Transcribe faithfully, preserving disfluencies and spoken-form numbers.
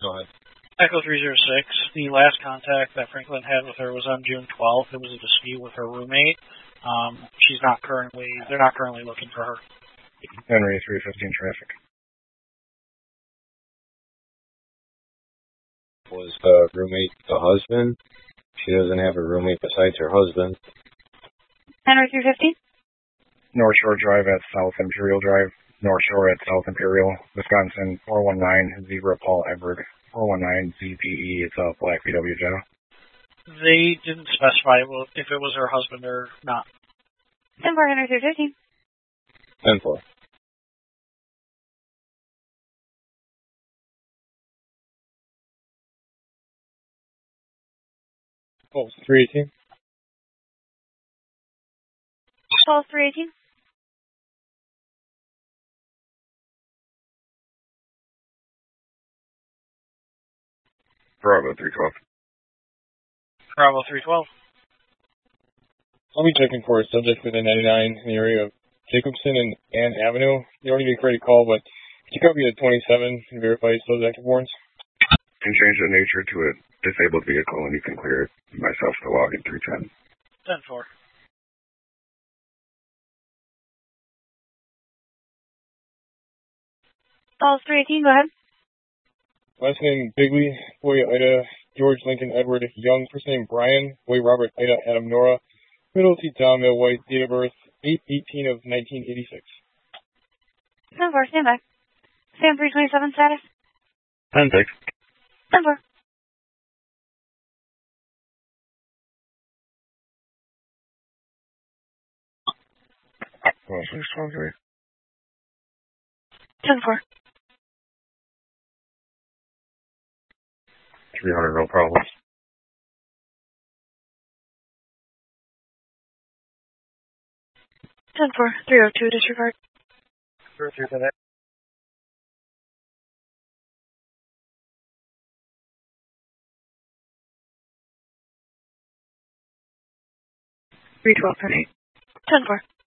Go ahead. Echo three zero six, the last contact that Franklin had with her was on June twelfth. It was a dispute with her roommate. Um, she's not currently, they're not currently looking for her. Henry three fifteen traffic. Was the roommate the husband? She doesn't have a roommate besides her husband. Henry three fifteen? North Shore Drive at South Imperial Drive. North Shore at South Imperial, Wisconsin, four one nine, Zebra Paul Edward. four one nine Z P E, it's a black V W Jetta. They didn't specify if it was her husband or not. ten four, Henry three fifteen. ten four. Oh, three eighteen. twelve three eighteen. Bravo three twelve. Bravo three twelve. I'll be checking for a subject within ninety-nine in the area of Jacobson and Ann Avenue. You don't need to create a call, but could you copy the twenty-seven and verify those active warrants? Can change the nature to a disabled vehicle and you can clear it myself to log in three ten. ten four. twelve three eighteen, go ahead. Last name Bigley, boy Ida, George Lincoln Edward Young, first name Brian, boy Robert Ida Adam Nora, middle T Tom Male White, date of birth eight eighteen of nineteen eighty-six. ten four, stand by. Sam three twenty-seven status? ten six. ten four. Oh, six twelve three. ten four. three hundred, no problems. ten four, three oh two, disregard. Sure, through to that. three twelve, ten four.